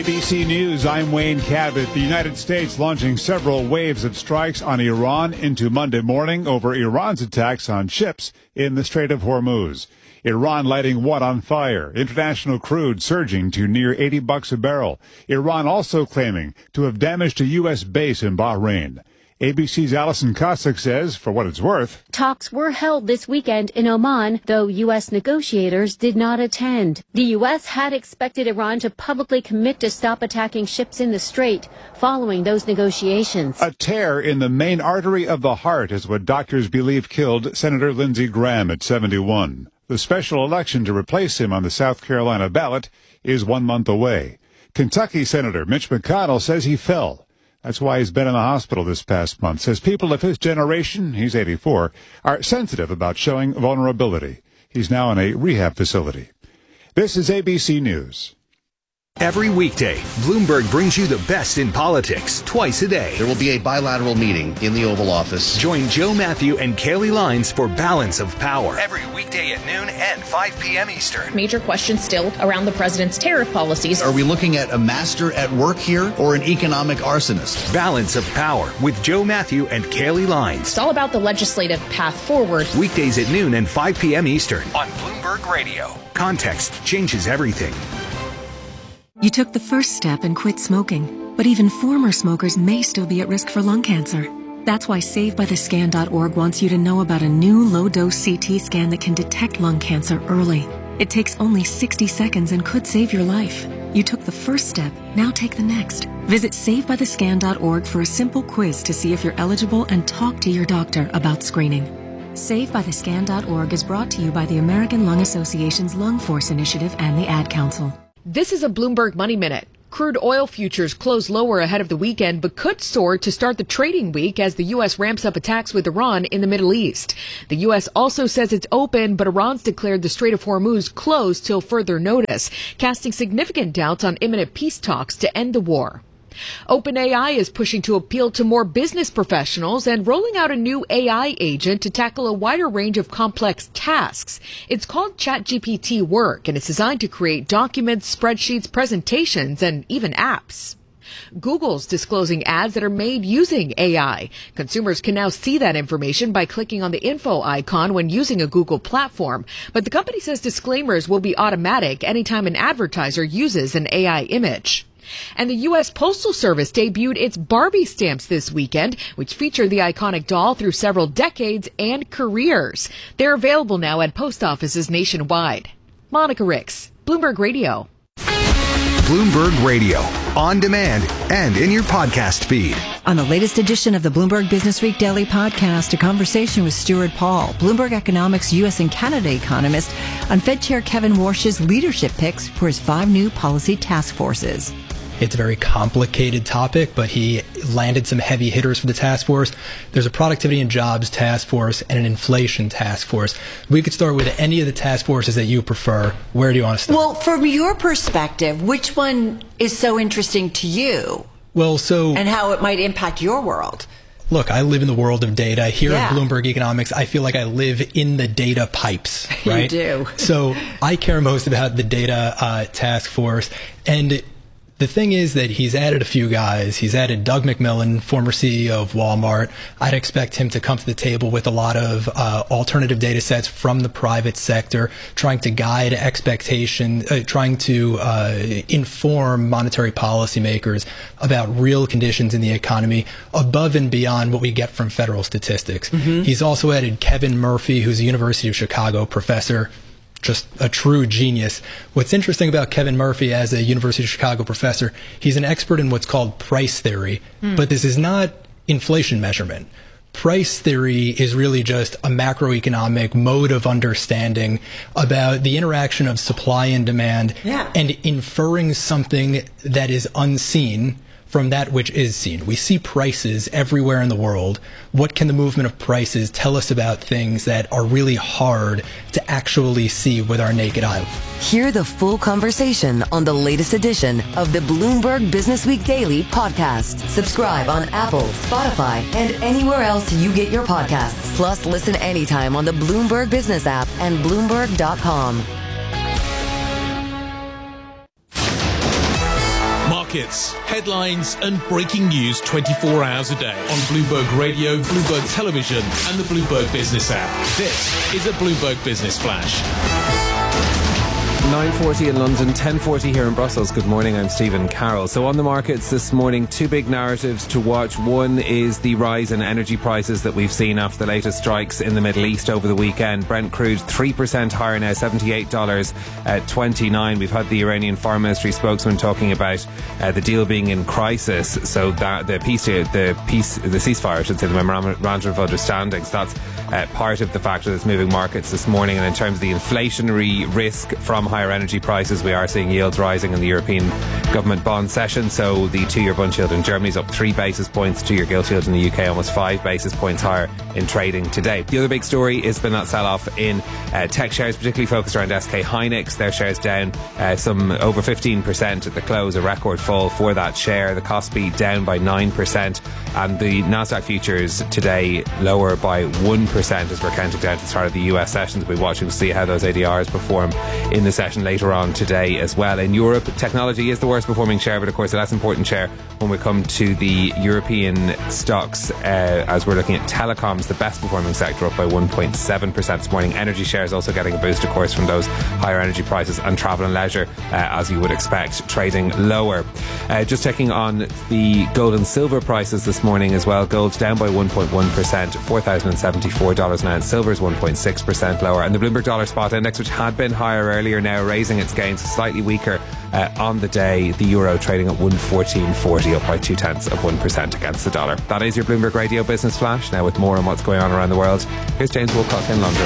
ABC News, I'm Wayne Cabot. The United States launching several waves of strikes on Iran into Monday morning over Iran's attacks on ships in the Strait of Hormuz. Iran lighting what on fire? International crude surging to near $80 a barrel. Iran also claiming to have damaged a U.S. base in Bahrain. ABC's Alison Cossack says, for what it's worth, talks were held this weekend in Oman, though U.S. negotiators did not attend. The U.S. had expected Iran to publicly commit to stop attacking ships in the strait following those negotiations. A tear in the main artery of the heart is what doctors believe killed Senator Lindsey Graham at 71. The special election to replace him on the South Carolina ballot is 1 month away. Kentucky Senator Mitch McConnell says he fell. That's why he's been in the hospital this past month. Says people of his generation, he's 84, are sensitive about showing vulnerability. He's now in a rehab facility. This is ABC News. Every weekday, Bloomberg brings you the best in politics twice a day. There will be a bilateral meeting in the Oval Office. Join Joe Matthew and Kaylee Lines for Balance of Power. Every weekday at noon and 5 p.m. Eastern. Major questions still around the president's tariff policies. Are we looking at a master at work here or an economic arsonist? Balance of Power with Joe Matthew and Kaylee Lines. It's all about the legislative path forward. Weekdays at noon and 5 p.m. Eastern on Bloomberg Radio. Context changes everything. You took the first step and quit smoking, but even former smokers may still be at risk for lung cancer. That's why SaveByTheScan.org wants you to know about a new low-dose CT scan that can detect lung cancer early. It takes only 60 seconds and could save your life. You took the first step, now take the next. Visit SaveByTheScan.org for a simple quiz to see if you're eligible and talk to your doctor about screening. SaveByTheScan.org is brought to you by the American Lung Association's Lung Force Initiative and the Ad Council. This is a Bloomberg Money Minute. Crude oil futures closed lower ahead of the weekend, but could soar to start the trading week as the U.S. ramps up attacks with Iran in the Middle East. The U.S. also says it's open, but Iran's declared the Strait of Hormuz closed till further notice, casting significant doubts on imminent peace talks to end the war. OpenAI is pushing to appeal to more business professionals and rolling out a new AI agent to tackle a wider range of complex tasks. It's called ChatGPT Work, and it's designed to create documents, spreadsheets, presentations, and even apps. Google's disclosing ads that are made using AI. Consumers can now see that information by clicking on the info icon when using a Google platform. But the company says disclaimers will be automatic anytime an advertiser uses an AI image. And the U.S. Postal Service debuted its Barbie stamps this weekend, which feature the iconic doll through several decades and careers. They're available now at post offices nationwide. Monica Ricks, Bloomberg Radio. Bloomberg Radio, on demand and in your podcast feed. On the latest edition of the Bloomberg Business Week Daily Podcast, a conversation with Stuart Paul, Bloomberg Economics U.S. and Canada economist, on Fed Chair Kevin Warsh's leadership picks for his 5 new policy task forces. It's a very complicated topic, but he landed some heavy hitters for the task force. There's a productivity and jobs task force and an inflation task force. We could start with any of the task forces that you prefer. Where do you want to start? Well, from your perspective, which one is so interesting to you? And how it might impact your world? Look, I live in the world of data. Here at Bloomberg Economics, I feel like I live in the data pipes, right? You do. So I care most about the data task force. And the thing is that he's added a few guys. He's added Doug McMillon, former CEO of Walmart. I'd expect him to come to the table with a lot of alternative data sets from the private sector, trying to guide expectation, trying to inform monetary policymakers about real conditions in the economy above and beyond what we get from federal statistics. Mm-hmm. He's also added Kevin Murphy, who's a University of Chicago professor, just a true genius. What's interesting about Kevin Murphy as a University of Chicago professor, he's an expert in what's called price theory, but this is not inflation measurement. Price theory is really just a macroeconomic mode of understanding about the interaction of supply and demand and inferring something that is unseen from that which is seen. We see prices everywhere in the world. What can the movement of prices tell us about things that are really hard to actually see with our naked eye? Hear the full conversation on the latest edition of the Bloomberg Business Week Daily Podcast. Subscribe on Apple, Spotify, and anywhere else you get your podcasts. Plus, listen anytime on the Bloomberg Business app and Bloomberg.com. markets, headlines and breaking news 24 hours a day on Bloomberg Radio, Bloomberg Television and the Bloomberg Business app. This is a Bloomberg Business Flash. 9:40 in London, 10:40 here in Brussels. Good morning, I'm Stephen Carroll. So on the markets this morning, two big narratives to watch. One is the rise in energy prices that we've seen after the latest strikes in the Middle East over the weekend. Brent crude 3% higher now, $78.29. We've had the Iranian Foreign Ministry spokesman talking about the deal being in crisis. So that the ceasefire, I should say, the memorandum of understandings, that's part of the factor that's moving markets this morning. And in terms of the inflationary risk from higher energy prices, we are seeing yields rising in the European government bond session. So the 2-year bund yield in Germany is up 3 basis points, 2-year gilt yield in the UK almost 5 basis points higher in trading today. The other big story has been that sell-off in tech shares, particularly focused around SK Hynix. Their shares down some over 15% at the close, a record fall for that share. The Kospi down by 9%, and the Nasdaq futures today lower by 1% as we're counting down to the start of the US sessions. We'll be watching to see how those ADRs perform in the session later on today as well. In Europe, technology is the worst performing share, but of course a less important share when we come to the European stocks, as we're looking at telecoms, the best performing sector, up by 1.7% this morning. Energy shares also getting a boost, of course, from those higher energy prices, and travel and leisure, as you would expect, trading lower. Just checking on the gold and silver prices this morning as well. Gold's down by 1.1%, $4,074 an ounce. Silver's 1.6% lower, and the Bloomberg Dollar Spot Index, which had been higher earlier, now raising its gains, slightly weaker on the day. The euro trading at 114.40, up by 0.2% against the dollar. That is your Bloomberg Radio Business Flash. Now with more on what's going on around the world, here's James Woolcock in London.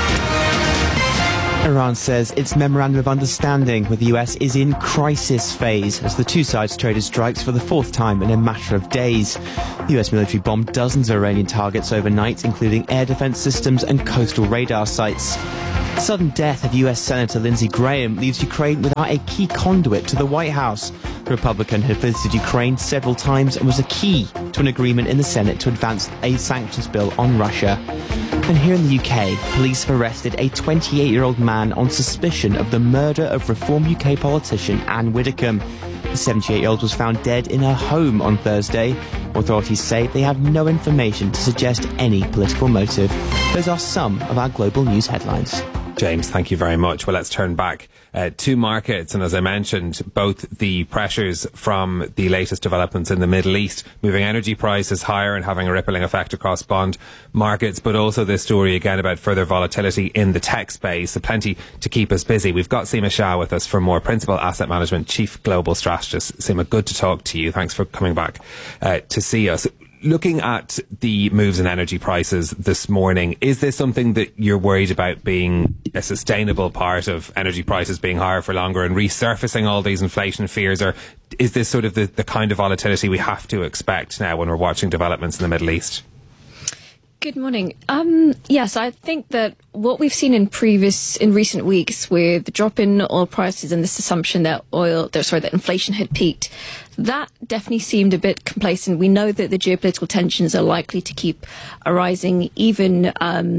Iran says its memorandum of understanding with the US is in crisis phase as the two sides traded strikes for the fourth time in a matter of days. The US military bombed dozens of Iranian targets overnight, including air defense systems and coastal radar sites. The sudden death of US Senator Lindsey Graham leaves Ukraine without a key conduit to the White House. The Republican had visited Ukraine several times and was a key to an agreement in the Senate to advance a sanctions bill on Russia. And here in the UK, police have arrested a 28-year-old man on suspicion of the murder of Reform UK politician Anne Widdecombe. The 78-year-old was found dead in her home on Thursday. Authorities say they have no information to suggest any political motive. Those are some of our global news headlines. James, thank you very much. Well, let's turn back to markets. And as I mentioned, both the pressures from the latest developments in the Middle East, moving energy prices higher and having a rippling effect across bond markets, but also this story again about further volatility in the tech space. So plenty to keep us busy. We've got Seema Shah with us for more, Principal Asset Management Chief Global Strategist. Seema, good to talk to you. Thanks for coming back to see us. Looking at the moves in energy prices this morning, is this something that you're worried about being a sustainable part of energy prices being higher for longer and resurfacing all these inflation fears, or is this sort of the kind of volatility we have to expect now when we're watching developments in the Middle East? Good morning. Yes, I think that what we've seen in recent weeks with the drop in oil prices and this assumption that that inflation had peaked, that definitely seemed a bit complacent. We know that the geopolitical tensions are likely to keep arising even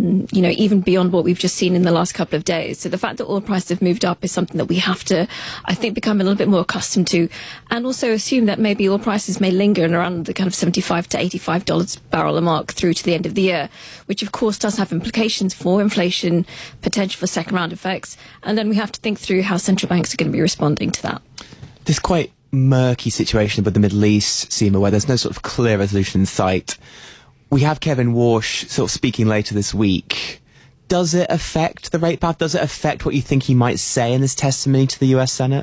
beyond what we've just seen in the last couple of days. So the fact that oil prices have moved up is something that we have to, I think, become a little bit more accustomed to, and also assume that maybe oil prices may linger around the kind of $75 to $85 barrel a mark through to the end of the year, which of course does have implications for inflation, potential for second round effects, and then we have to think through how central banks are going to be responding to that. This quite murky situation with the Middle East, Seema, where there's no sort of clear resolution in sight. We have Kevin Warsh sort of speaking later this week. Does it affect the rate path? Does it affect what you think he might say in this testimony to the US Senate?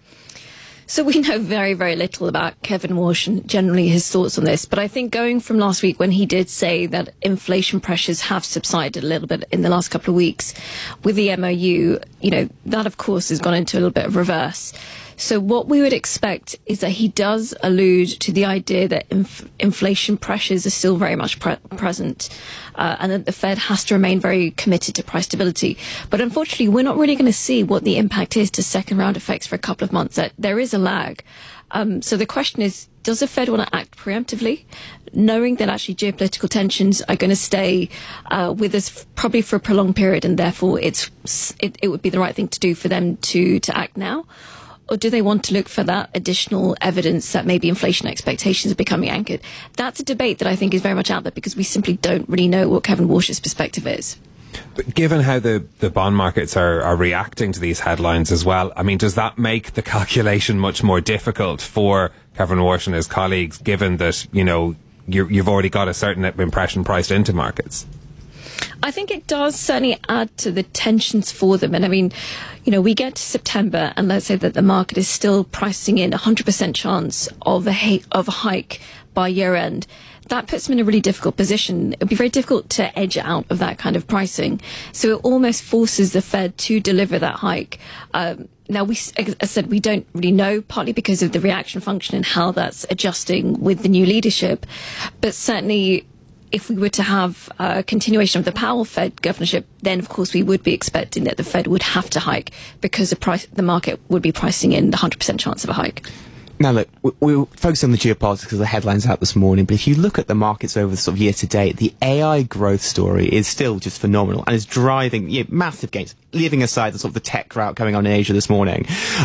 So we know very, very little about Kevin Warsh and generally his thoughts on this. But I think going from last week when he did say that inflation pressures have subsided a little bit in the last couple of weeks with the MOU, that of course has gone into a little bit of reverse. So what we would expect is that he does allude to the idea that inflation pressures are still very much present, and that the Fed has to remain very committed to price stability. But unfortunately, we're not really going to see what the impact is to second round effects for a couple of months. There is a lag. So the question is, does the Fed want to act preemptively, knowing that actually geopolitical tensions are going to stay with us probably for a prolonged period, and therefore it would be the right thing to do for them to act now? Or do they want to look for that additional evidence that maybe inflation expectations are becoming anchored? That's a debate that I think is very much out there because we simply don't really know what Kevin Warsh's perspective is. But given how the bond markets are reacting to these headlines as well, I mean, does that make the calculation much more difficult for Kevin Warsh and his colleagues, given that, you know, you've already got a certain impression priced into markets? I think it does certainly add to the tensions for them. And I mean, you know, we get to September and let's say that the market is still pricing in 100% chance of a hike by year end. That puts them in a really difficult position. It would be very difficult to edge out of that kind of pricing. So it almost forces the Fed to deliver that hike. Now, as I said, we don't really know, partly because of the reaction function and how that's adjusting with the new leadership. But certainly, if we were to have a continuation of the Powell Fed governorship, then of course we would be expecting that the Fed would have to hike because the market would be pricing in the 100% chance of a hike. Now, look, we're focusing on the geopolitics because the headlines out this morning, but if you look at the markets over the sort of year to date, the AI growth story is still just phenomenal and is driving massive gains, leaving aside the sort of the tech rout going on in Asia this morning.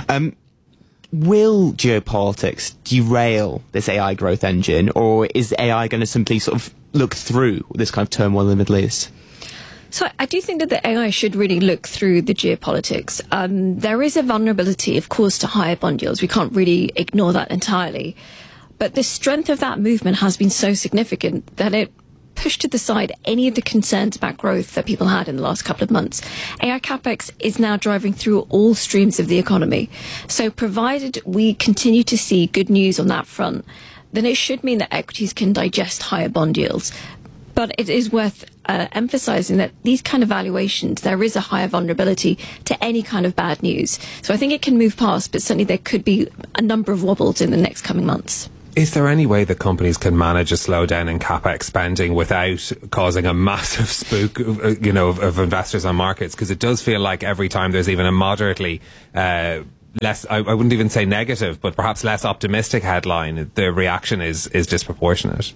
Will geopolitics derail this AI growth engine, or is AI going to simply sort of look through this kind of turmoil in the Middle East? So I do think that the AI should really look through the geopolitics. There is a vulnerability, of course, to higher bond yields. We can't really ignore that entirely. But the strength of that movement has been so significant that it pushed to the side any of the concerns about growth that people had in the last couple of months. AI capex is now driving through all streams of the economy. So provided we continue to see good news on that front, then it should mean that equities can digest higher bond yields. But it is worth emphasizing that these kind of valuations, there is a higher vulnerability to any kind of bad news. So I think it can move past, but certainly there could be a number of wobbles in the next coming months. Is there any way that companies can manage a slowdown in capex spending without causing a massive spook, of investors on markets? Because it does feel like every time there's even a moderately less, I wouldn't even say negative, but perhaps less optimistic headline, the reaction is disproportionate.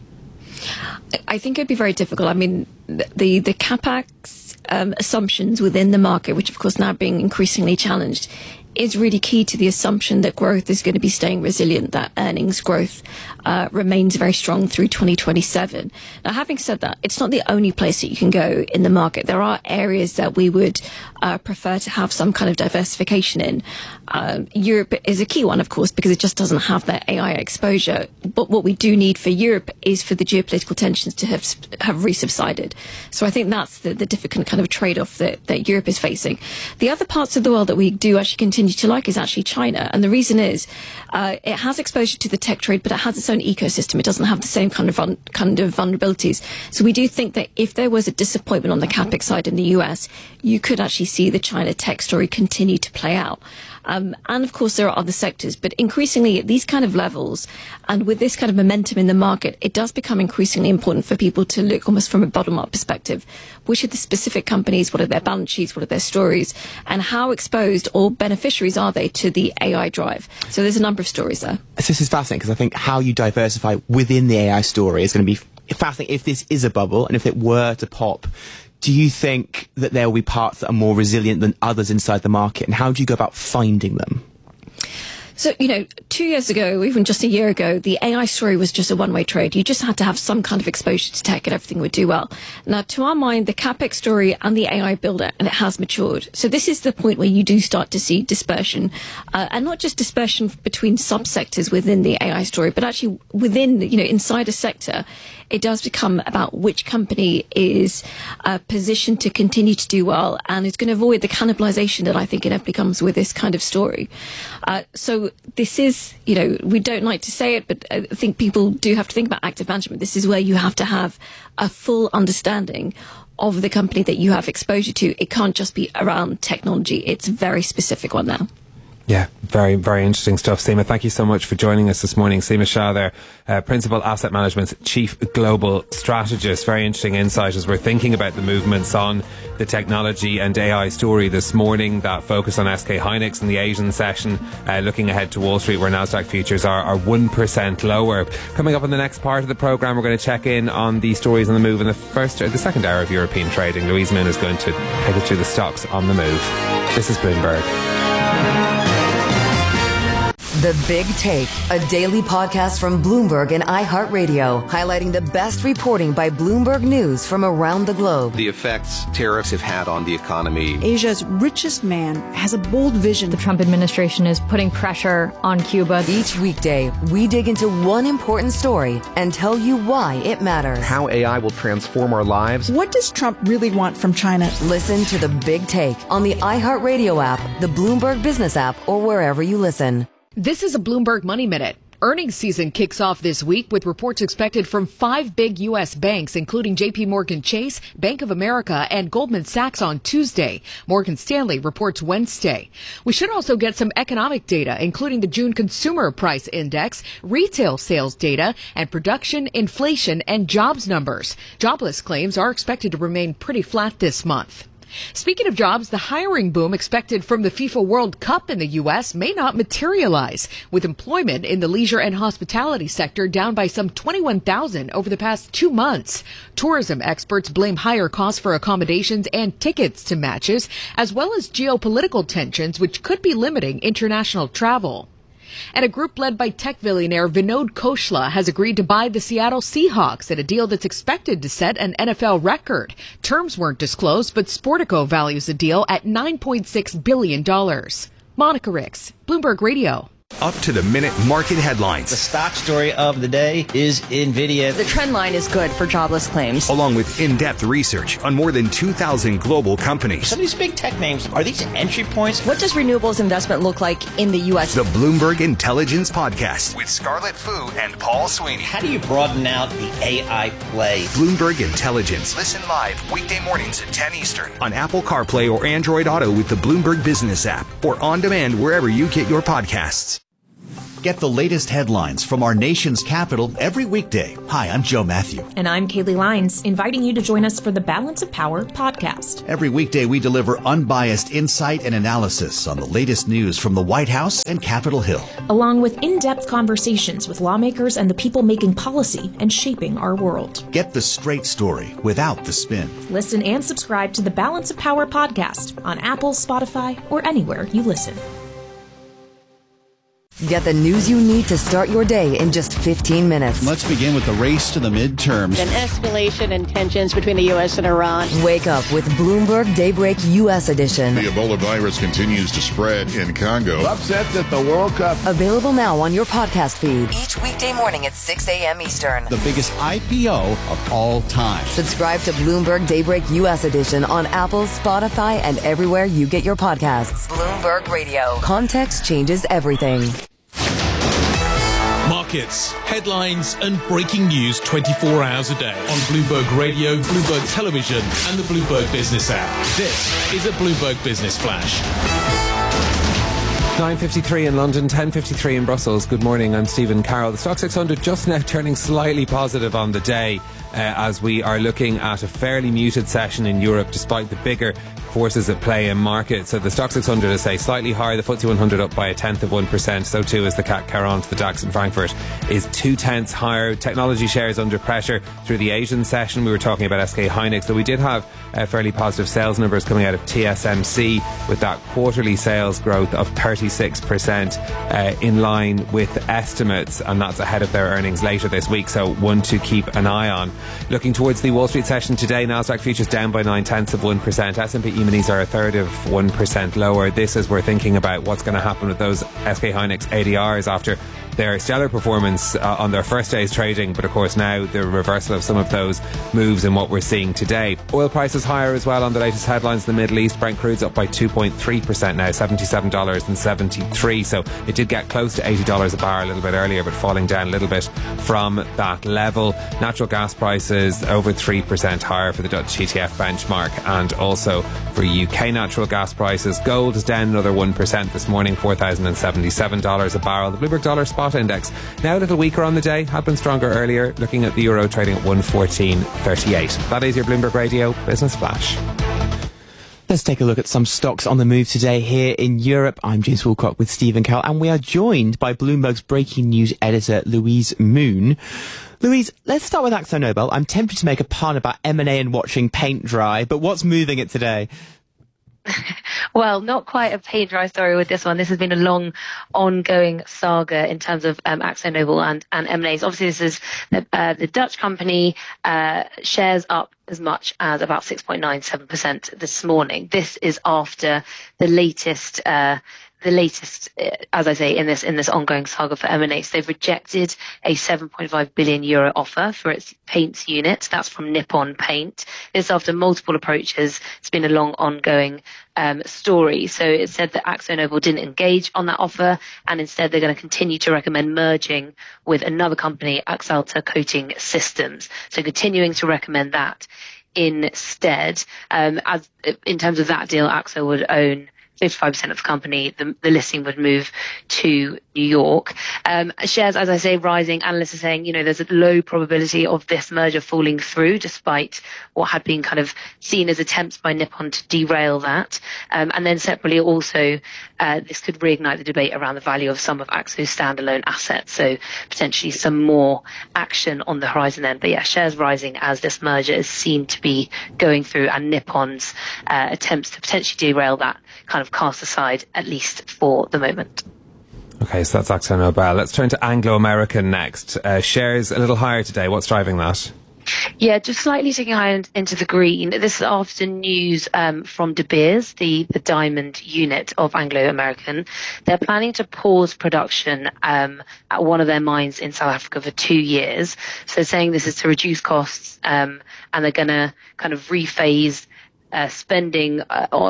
I think it'd be very difficult. I mean, the capex assumptions within the market, which of course now being increasingly challenged, is really key to the assumption that growth is going to be staying resilient, that earnings growth remains very strong through 2027. Now, having said that, it's not the only place that you can go in the market. There are areas that we would prefer to have some kind of diversification in. Europe is a key one, of course, because it just doesn't have that AI exposure. But what we do need for Europe is for the geopolitical tensions to have re-subsided. So I think that's the difficult kind of trade-off that Europe is facing. The other parts of the world that we do actually continue to like is actually China. And the reason is it has exposure to the tech trade, but it has its own ecosystem. It doesn't have the same kind of vulnerabilities. So we do think that if there was a disappointment on the capex side in the US, you could actually see the China tech story continue to play out. And of course, there are other sectors, but increasingly at these kind of levels and with this kind of momentum in the market, it does become increasingly important for people to look almost from a bottom-up perspective. Which are the specific companies? What are their balance sheets? What are their stories? And how exposed or beneficiaries are they to the AI drive? So there's a number of stories there. This is fascinating because I think how you diversify within the AI story is going to be fascinating if this is a bubble and if it were to pop. Do you think that there will be parts that are more resilient than others inside the market? And how do you go about finding them? So, 2 years ago, even just a year ago, the AI story was just a one-way trade. You just had to have some kind of exposure to tech and everything would do well. Now, to our mind, the capex story and the AI builder, and it has matured. So this is the point where you do start to see dispersion, and not just dispersion between subsectors within the AI story, but actually within, inside a sector. It does become about which company is positioned to continue to do well and is going to avoid the cannibalization that I think inevitably comes with this kind of story. So this is, we don't like to say it, but I think people do have to think about active management. This is where you have to have a full understanding of the company that you have exposure to. It can't just be around technology. It's a very specific one now. Yeah, very, very interesting stuff. Seema, thank you so much for joining us this morning. Seema Shah there, Principal Asset Management's Chief Global Strategist. Very interesting insight as we're thinking about the movements on the technology and AI story this morning. That focus on SK Hynix in the Asian session, looking ahead to Wall Street where Nasdaq futures are 1% lower. Coming up in the next part of the programme, we're going to check in on the stories on the move in the second hour of European trading. Louise Moon is going to take us through the stocks on the move. This is Bloomberg. The Big Take, a daily podcast from Bloomberg and iHeartRadio, highlighting the best reporting by Bloomberg News from around the globe. The effects tariffs have had on the economy. Asia's richest man has a bold vision. The Trump administration is putting pressure on Cuba. Each weekday, we dig into one important story and tell you why it matters. How AI will transform our lives. What does Trump really want from China? Listen to The Big Take on the iHeartRadio app, the Bloomberg Business app, or wherever you listen. This is a Bloomberg Money Minute. Earnings season kicks off this week with reports expected from 5 big U.S. banks, including J.P. Morgan Chase, Bank of America, and Goldman Sachs on Tuesday. Morgan Stanley reports Wednesday. We should also get some economic data, including the June Consumer Price Index, retail sales data, and production, inflation, and jobs numbers. Jobless claims are expected to remain pretty flat this month. Speaking of jobs, the hiring boom expected from the FIFA World Cup in the U.S. may not materialize, with employment in the leisure and hospitality sector down by some 21,000 over the past 2 months. Tourism experts blame higher costs for accommodations and tickets to matches, as well as geopolitical tensions, which could be limiting international travel. And a group led by tech billionaire Vinod Khosla has agreed to buy the Seattle Seahawks at a deal that's expected to set an NFL record. Terms weren't disclosed, but Sportico values the deal at $9.6 billion. Monica Ricks, Bloomberg Radio. Up-to-the-minute market headlines. The stock story of the day is NVIDIA. The trend line is good for jobless claims. Along with in-depth research on more than 2,000 global companies. Some of these big tech names, are these entry points? What does renewables investment look like in the U.S.? The Bloomberg Intelligence Podcast with Scarlett Fu and Paul Sweeney. How do you broaden out the AI play? Bloomberg Intelligence. Listen live weekday mornings at 10 Eastern on Apple CarPlay or Android Auto with the Bloomberg Business app or on demand wherever you get your podcasts. Get the latest headlines from our nation's capital every weekday. Hi, I'm Joe Matthew. And I'm Kaylee Lines, inviting you to join us for the Balance of Power podcast. Every weekday, we deliver unbiased insight and analysis on the latest news from the White House and Capitol Hill. Along with in-depth conversations with lawmakers and the people making policy and shaping our world. Get the straight story without the spin. Listen and subscribe to the Balance of Power podcast on Apple, Spotify, or anywhere you listen. Get the news you need to start your day in just 15 minutes. Let's begin with the race to the midterms. An escalation in tensions between the U.S. and Iran. Wake up with Bloomberg Daybreak U.S. edition. The Ebola virus continues to spread in Congo. Upsets at the World Cup. Available now on your podcast feed. Each weekday morning at 6 a.m. Eastern. The biggest IPO of all time. Subscribe to Bloomberg Daybreak U.S. edition on Apple, Spotify, and everywhere you get your podcasts. Bloomberg Radio. Context changes everything. Markets, headlines, and breaking news 24 hours a day on Bloomberg Radio, Bloomberg Television, and the Bloomberg Business app. This is a Bloomberg Business Flash. 9:53 in London, 10:53 in Brussels. Good morning, I'm Stephen Carroll. The Stoxx 600 just now turning slightly positive on the day as we are looking at a fairly muted session in Europe despite the bigger forces at play in markets. So the Stoxx 600 is slightly higher, the FTSE 100 up by 0.1%, so too is the CAC 40. The DAX in Frankfurt is 0.2 higher. Technology shares under pressure through the Asian session. We were talking about SK Hynix, so we did have fairly positive sales numbers coming out of TSMC with that quarterly sales growth of 36% in line with estimates, and that's ahead of their earnings later this week, so one to keep an eye on. Looking towards the Wall Street session today, Nasdaq futures down by 0.9%, S&P E-minis are 1/3% lower. This as we're thinking about what's going to happen with those SK Hynix ADRs after their stellar performance on their first day's trading, but of course now the reversal of some of those moves in what we're seeing today. Oil prices higher as well on the latest headlines in the Middle East. Brent crude's up by 2.3% now, $77.73, so it did get close to $80 a barrel a little bit earlier, but falling down a little bit from that level. Natural gas prices over 3% higher for the Dutch TTF benchmark, and also for UK natural gas prices. Gold is down another 1% this morning, $4,077 a barrel. The Bloomberg Dollar Spot Index now a little weaker on the day, had been stronger earlier, looking at the euro trading at 114.38. That is your Bloomberg Radio Business Flash. Let's take a look at some stocks on the move today here in Europe. I'm James Woolcock with Stephen Carroll, and we are joined by Bloomberg's breaking news editor, Louise Moon. Louise, let's start with AkzoNobel. I'm tempted to make a pun about M&A and watching paint dry, but what's moving it today? Well, not quite a paint-dry story with this one. This has been a long, ongoing saga in terms of AkzoNobel and M&As. Obviously, this is the Dutch company, shares up as much as about 6.97% this morning. This is after the latest, as I say, in this ongoing saga for M&A. So they've rejected a €7.5 billion offer for its paints unit. That's from Nippon Paint. This after multiple approaches. It's been a long, ongoing story. So it said that AkzoNobel didn't engage on that offer, and instead they're going to continue to recommend merging with another company, Axalta Coating Systems. So continuing to recommend that instead. As in terms of that deal, Akzo would own 55% of the company. The listing would move to New York. Shares, as I say, rising. Analysts are saying, there's a low probability of this merger falling through, despite what had been kind of seen as attempts by Nippon to derail that. And then separately also, this could reignite the debate around the value of some of Akzo's standalone assets. So potentially some more action on the horizon then. But yeah, shares rising as this merger is seen to be going through, and Nippon's attempts to potentially derail that kind of cast aside, at least for the moment. Okay, so that's AkzoNobel. Let's turn to Anglo American next. Shares a little higher today. What's driving that? Yeah, just slightly taking higher into the green. This is after news from De Beers, the diamond unit of Anglo American. They're planning to pause production at one of their mines in South Africa for 2 years. So saying this is to reduce costs, and they're going to kind of rephase spending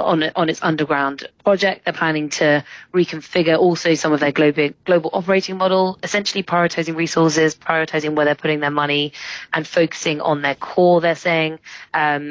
on its underground project. They're planning to reconfigure also some of their global operating model, essentially prioritizing resources, prioritizing where they're putting their money, and focusing on their core, they're saying, and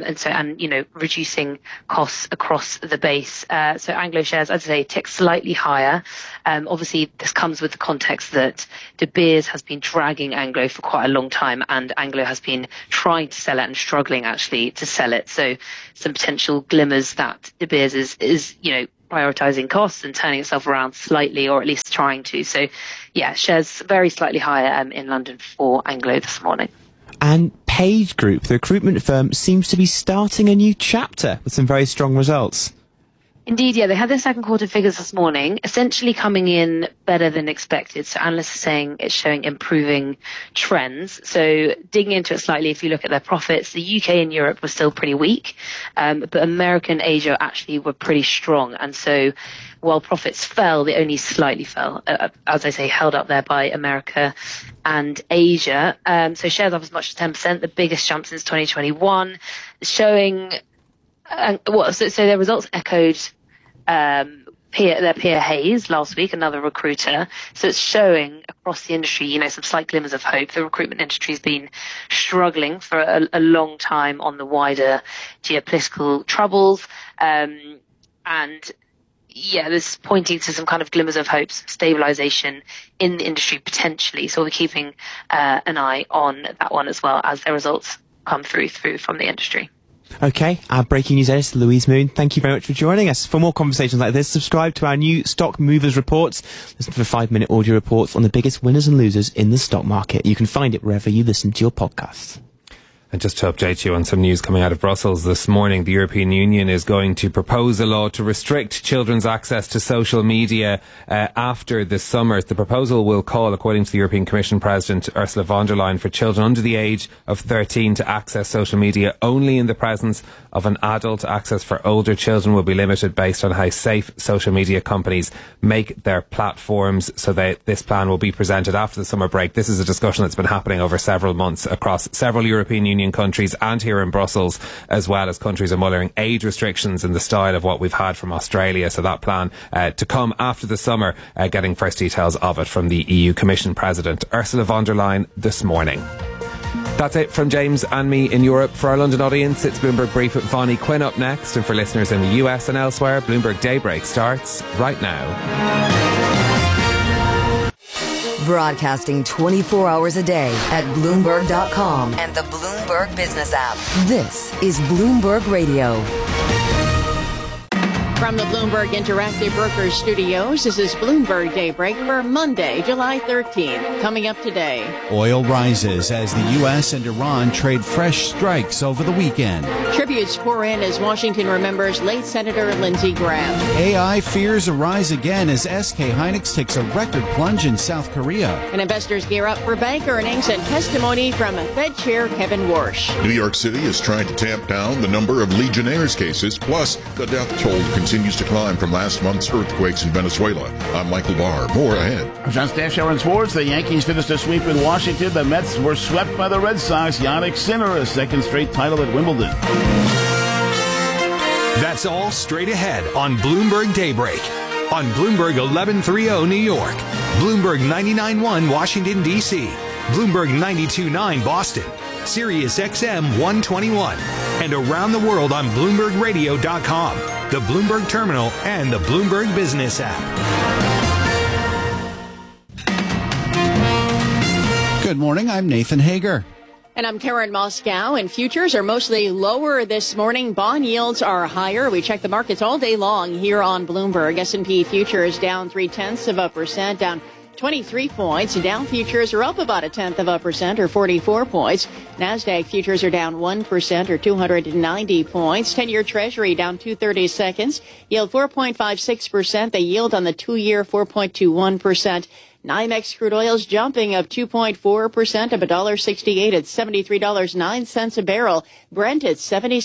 reducing costs across the base. So Anglo shares, as I say, tick slightly higher. Obviously, this comes with the context that De Beers has been dragging Anglo for quite a long time, and Anglo has been trying to sell it and struggling actually to sell it. So some potential glimmers that De Beers is prioritizing costs and turning itself around slightly, or at least trying to. So yeah, shares very slightly higher in London for Anglo this morning. And Page Group, the recruitment firm, seems to be starting a new chapter with some very strong results. Indeed, yeah, they had their second quarter figures this morning, essentially coming in better than expected. So analysts are saying it's showing improving trends. So digging into it slightly, if you look at their profits, the UK and Europe were still pretty weak, but America and Asia actually were pretty strong. And so while profits fell, they only slightly fell, as I say, held up there by America and Asia. So shares up as much as 10%, the biggest jump since 2021, showing, so their results echoed their peer Hayes last week, another recruiter. So it's showing across the industry, some slight glimmers of hope. The recruitment industry has been struggling for a long time on the wider geopolitical troubles. And yeah, this is pointing to some kind of glimmers of hope, stabilization in the industry potentially. So we're keeping an eye on that one as well as their results come through from the industry. Okay, our breaking news editor, Louise Moon, thank you very much for joining us. For more conversations like this, subscribe to our new Stock Movers Reports. Listen for 5-minute audio reports on the biggest winners and losers in the stock market. You can find it wherever you listen to your podcasts. And just to update you on some news coming out of Brussels this morning, the European Union is going to propose a law to restrict children's access to social media after the summer. The proposal will call, according to the European Commission President Ursula von der Leyen, for children under the age of 13 to access social media only in the presence of an adult. Access for older children will be limited based on how safe social media companies make their platforms. So this plan will be presented after the summer break. This is a discussion that's been happening over several months across several European Union countries and here in Brussels, as well as countries are mullering age restrictions in the style of what we've had from Australia. So that plan to come after the summer, getting first details of it from the EU Commission President Ursula von der Leyen this morning. That's it from James and me in Europe. For our London audience, it's Bloomberg Brief with Vonnie Quinn up next. And for listeners in the US and elsewhere, Bloomberg Daybreak starts right now. Broadcasting 24 hours a day at Bloomberg.com and the Bloomberg Business app. This is Bloomberg Radio. From the Bloomberg Interactive Brokers Studios, this is Bloomberg Daybreak for Monday, July 13th. Coming up today. Oil rises as the U.S. and Iran trade fresh strikes over the weekend. Tributes pour in as Washington remembers late Senator Lindsey Graham. AI fears a rise again as SK Hynix takes a record plunge in South Korea. And investors gear up for bank earnings and testimony from Fed Chair Kevin Warsh. New York City is trying to tamp down the number of Legionnaires cases, plus the death toll continues to climb from last month's earthquakes in Venezuela. I'm Michael Barr. More ahead. John Stash, Show in sports. The Yankees finished a sweep in Washington. The Mets were swept by the Red Sox. Yannick Sinner, a second straight title at Wimbledon. That's all straight ahead on Bloomberg Daybreak. On Bloomberg 1130 New York, Bloomberg 99.1 Washington, D.C., Bloomberg 92.9 Boston, Sirius XM 121, and around the world on BloombergRadio.com, the Bloomberg Terminal, and the Bloomberg Business app. Good morning, I'm Nathan Hager. And I'm Karen Moscow, and futures are mostly lower this morning. Bond yields are higher. We check the markets all day long here on Bloomberg. S&P futures down 0.3%, down 23 points. Dow futures are up about 0.1% or 44 points. NASDAQ futures are down 1% or 290 points. 10-year Treasury down 2/32. Yield 4.56%. The yield on the 2-year 4.21%. NYMEX crude oil's jumping up 2.4%, up $1.68 at $73.09 a barrel. Brent at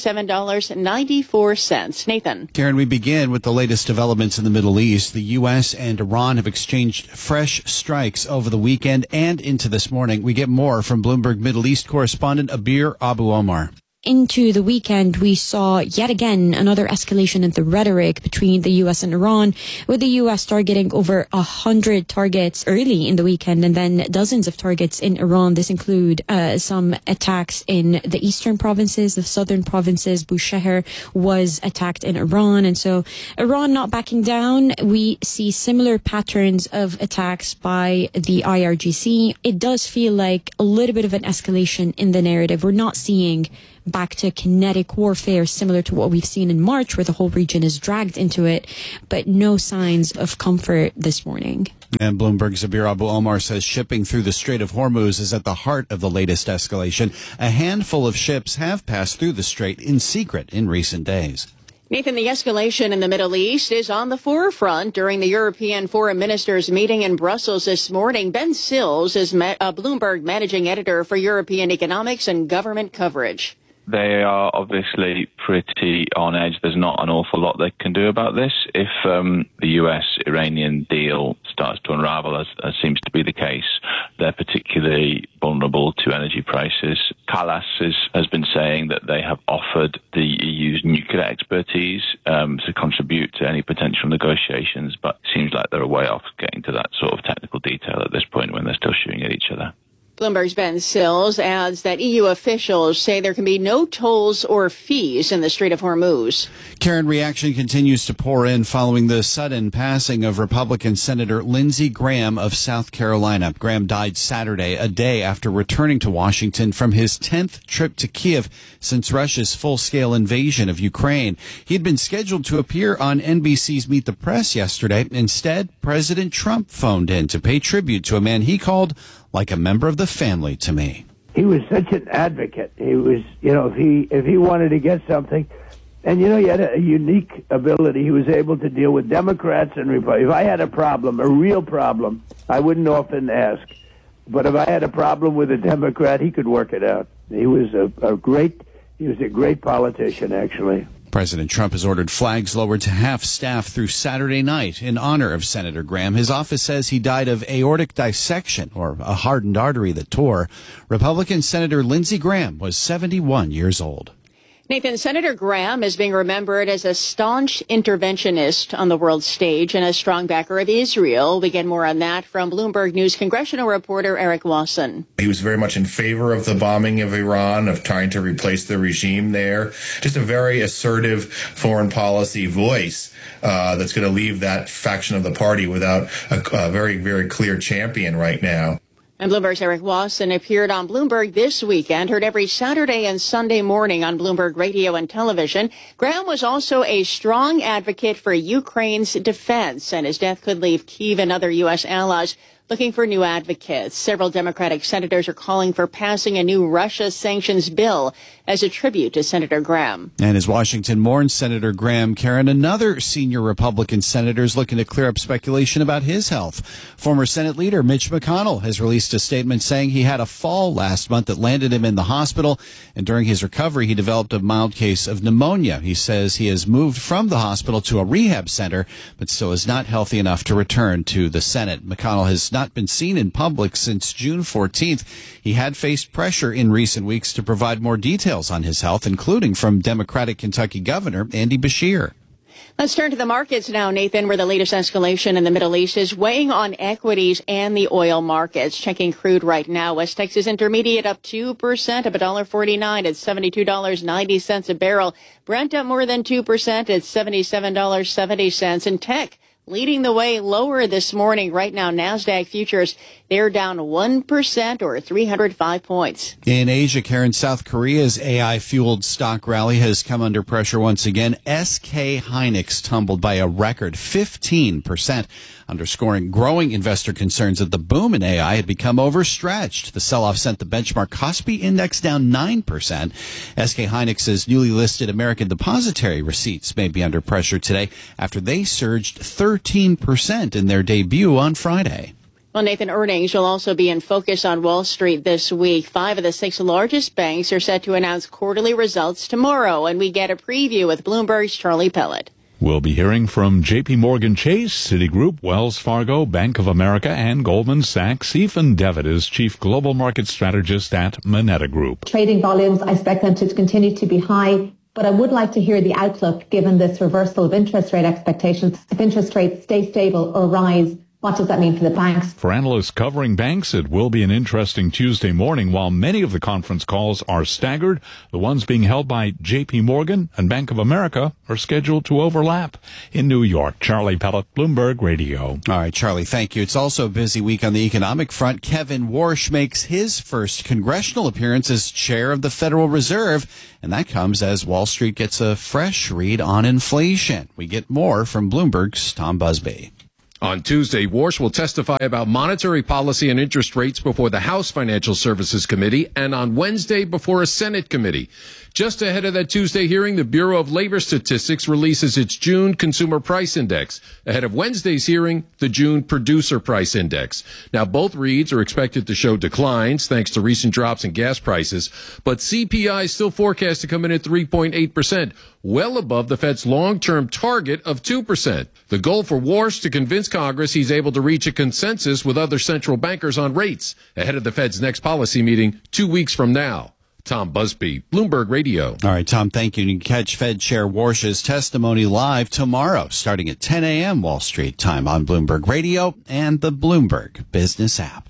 $77.94. Nathan. Karen, we begin with the latest developments in the Middle East. The U.S. and Iran have exchanged fresh strikes over the weekend and into this morning. We get more from Bloomberg Middle East correspondent Abir Abu Omar. Into the weekend, we saw yet again another escalation in the rhetoric between the U.S. and Iran, with the U.S. targeting over 100 targets early in the weekend and then dozens of targets in Iran. This include some attacks in the eastern provinces, the southern provinces. Bushehr was attacked in Iran. And so Iran not backing down. We see similar patterns of attacks by the IRGC. It does feel like a little bit of an escalation in the narrative. We're not seeing back to kinetic warfare similar to what we've seen in March, where the whole region is dragged into it, but no signs of comfort this morning. And Bloomberg's Abir Abu Omar says shipping through the Strait of Hormuz is at the heart of the latest escalation. A handful of ships have passed through the strait in secret in recent days. Nathan, the escalation in the Middle East is on the forefront during the European Foreign Ministers meeting in Brussels this morning. Ben Sills is Bloomberg managing editor for European economics and government coverage. They are obviously pretty on edge. There's not an awful lot they can do about this. If the US-Iranian deal starts to unravel, as seems to be the case, they're particularly vulnerable to energy prices. Kallas has been saying that they have offered the EU's nuclear expertise to contribute to any potential negotiations, but it seems like they're a way off getting to that sort of technical detail at this point when they're still shooting at each other. Bloomberg's Ben Sills adds that EU officials say there can be no tolls or fees in the Strait of Hormuz. Karen, reaction continues to pour in following the sudden passing of Republican Senator Lindsey Graham of South Carolina. Graham died Saturday, a day after returning to Washington from his 10th trip to Kiev since Russia's full-scale invasion of Ukraine. He had been scheduled to appear on NBC's Meet the Press yesterday. Instead, President Trump phoned in to pay tribute to a man he called like a member of the family to me. He was such an advocate. He was, if he wanted to get something, and he had a unique ability. He was able to deal with Democrats and Republicans. If I had a problem, a real problem, I wouldn't often ask. But if I had a problem with a Democrat, he could work it out. He was a great politician, actually. President Trump has ordered flags lowered to half staff through Saturday night in honor of Senator Graham. His office says he died of aortic dissection, or a hardened artery that tore. Republican Senator Lindsey Graham was 71 years old. Nathan, Senator Graham is being remembered as a staunch interventionist on the world stage and a strong backer of Israel. We get more on that from Bloomberg News congressional reporter Eric Wasson. He was very much in favor of the bombing of Iran, of trying to replace the regime there. Just a very assertive foreign policy voice that's going to leave that faction of the party without a very, very clear champion right now. And Bloomberg's Eric Wasson appeared on Bloomberg this weekend, heard every Saturday and Sunday morning on Bloomberg Radio and television. Graham was also a strong advocate for Ukraine's defense, and his death could leave Kyiv and other U.S. allies looking for new advocates. Several Democratic senators are calling for passing a new Russia sanctions bill as a tribute to Senator Graham. And as Washington mourns Senator Graham, Karen, another senior Republican senator is looking to clear up speculation about his health. Former Senate leader Mitch McConnell has released a statement saying he had a fall last month that landed him in the hospital, and during his recovery he developed a mild case of pneumonia. He says he has moved from the hospital to a rehab center, but still is not healthy enough to return to the Senate. McConnell has not been seen in public since June 14th. He had faced pressure in recent weeks to provide more details on his health, including from Democratic Kentucky Governor Andy Beshear. Let's turn to the markets now, Nathan, where the latest escalation in the Middle East is weighing on equities and the oil markets. Checking crude right now, West Texas Intermediate up 2%, up $1.49 at $72.90 a barrel. Brent up more than 2% at $77.70. And tech leading the way lower this morning. Right now, NASDAQ futures, they're down 1% or 305 points. In Asia, Karen, South Korea's AI-fueled stock rally has come under pressure once again. SK Hynix tumbled by a record 15%, underscoring growing investor concerns that the boom in AI had become overstretched. The sell-off sent the benchmark Kospi index down 9%. SK Hynix's newly listed American depository receipts may be under pressure today after they surged 13% in their debut on Friday. Well, Nathan, earnings will also be in focus on Wall Street this week. 5 of the 6 largest banks are set to announce quarterly results tomorrow, and we get a preview with Bloomberg's Charlie Pellet. We'll be hearing from J.P. Morgan Chase, Citigroup, Wells Fargo, Bank of America, and Goldman Sachs. Ethan Devitt is Chief Global Market Strategist at Moneta Group. Trading volumes, I expect them to continue to be high, but I would like to hear the outlook given this reversal of interest rate expectations. If interest rates stay stable or rise, what does that mean for the banks? For analysts covering banks, it will be an interesting Tuesday morning. While many of the conference calls are staggered, the ones being held by J.P. Morgan and Bank of America are scheduled to overlap. In New York, Charlie Pellet, Bloomberg Radio. All right, Charlie, thank you. It's also a busy week on the economic front. Kevin Warsh makes his first congressional appearance as chair of the Federal Reserve, and that comes as Wall Street gets a fresh read on inflation. We get more from Bloomberg's Tom Busby. On Tuesday, Warsh will testify about monetary policy and interest rates before the House Financial Services Committee and on Wednesday before a Senate committee. Just ahead of that Tuesday hearing, the Bureau of Labor Statistics releases its June Consumer Price Index. Ahead of Wednesday's hearing, the June Producer Price Index. Now, both reads are expected to show declines thanks to recent drops in gas prices, but CPI is still forecast to come in at 3.8%, well above the Fed's long-term target of 2%. The goal for Warsh to convince Congress he's able to reach a consensus with other central bankers on rates ahead of the Fed's next policy meeting 2 weeks from now. Tom Busby, Bloomberg Radio. All right, Tom, thank you. You can catch Fed Chair Warsh's testimony live tomorrow, starting at 10 a.m. Wall Street time on Bloomberg Radio and the Bloomberg Business app.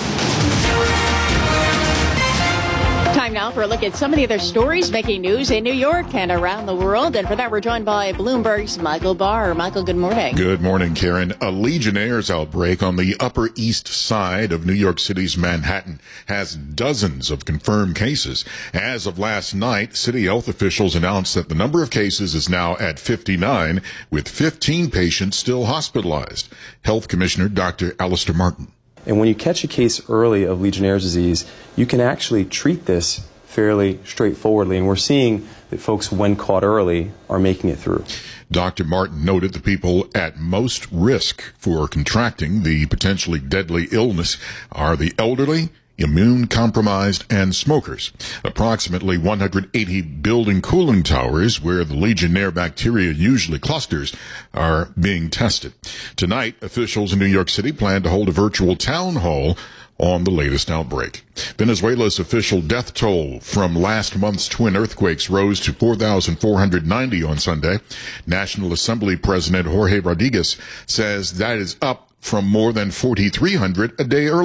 Time now for a look at some of the other stories making news in New York and around the world. And for that, we're joined by Bloomberg's Michael Barr. Michael, good morning. Good morning, Karen. A Legionnaires outbreak on the Upper East Side of New York City's Manhattan has dozens of confirmed cases. As of last night, city health officials announced that the number of cases is now at 59, with 15 patients still hospitalized. Health Commissioner Dr. Alistair Martin. And when you catch a case early of Legionnaire's disease, you can actually treat this fairly straightforwardly. And we're seeing that folks, when caught early, are making it through. Dr. Martin noted the people at most risk for contracting the potentially deadly illness are the elderly, immune-compromised, and smokers. Approximately 180 building cooling towers, where the Legionnaire bacteria usually clusters, are being tested. Tonight, officials in New York City plan to hold a virtual town hall on the latest outbreak. Venezuela's official death toll from last month's twin earthquakes rose to 4,490 on Sunday. National Assembly President Jorge Rodriguez says that is up from more than 4,300 a day earlier.